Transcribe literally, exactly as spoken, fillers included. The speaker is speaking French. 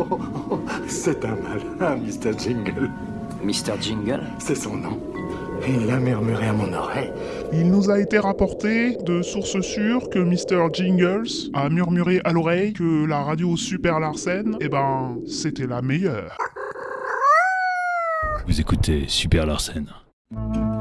Oh, oh, c'est un malin, mister Jingle. mister Jingle? C'est son nom. Il l'a murmuré à mon oreille. Il nous a été rapporté de sources sûres que mister Jingles a murmuré à l'oreille que la radio Super Larsen, eh ben, c'était la meilleure. Vous écoutez Super Larsen.